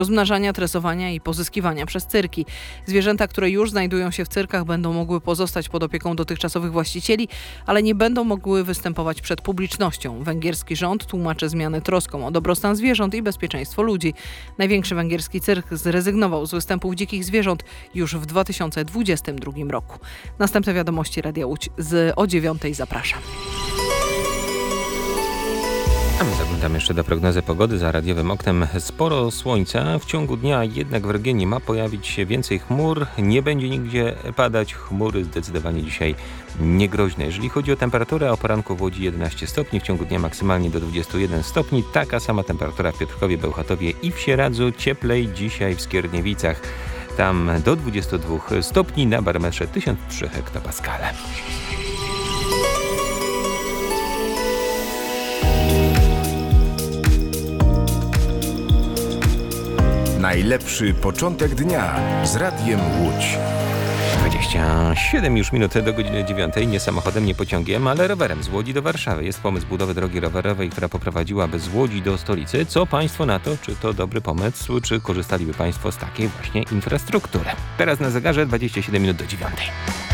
rozmnażania, tresowania i pozyskiwania przez cyrki. Zwierzęta, które już znajdują się w cyrkach, będą mogły pozostać pod opieką dotychczasowych właścicieli, ale nie będą mogły występować przed publicznością. Węgierski rząd tłumaczy zmiany troską o dobrostan zwierząt i bezpieczeństwo ludzi. Największy węgierski cyrk zrezygnował z występów dzikich zwierząt już w 2022 roku. Następne wiadomości Radia Łódź o 9:00. Zapraszam. A my zaglądamy jeszcze do prognozy pogody. Za radiowym oknem sporo słońca. W ciągu dnia jednak w regionie ma pojawić się więcej chmur. Nie będzie nigdzie padać. Chmury zdecydowanie dzisiaj niegroźne. Jeżeli chodzi o temperaturę, o poranku w Łodzi 11 stopni, w ciągu dnia maksymalnie do 21 stopni. Taka sama temperatura w Piotrkowie, Bełchatowie i w Sieradzu. Cieplej dzisiaj w Skierniewicach. Tam do 22 stopni, na barometrze 1003 hektopaskale. Najlepszy początek dnia z Radiem Łódź. 27 już minut do godziny 9. Nie samochodem, nie pociągiem, ale rowerem z Łodzi do Warszawy. Jest pomysł budowy drogi rowerowej, która poprowadziłaby z Łodzi do stolicy. Co Państwo na to? Czy to dobry pomysł? Czy korzystaliby Państwo z takiej właśnie infrastruktury? Teraz na zegarze 27 minut do 9.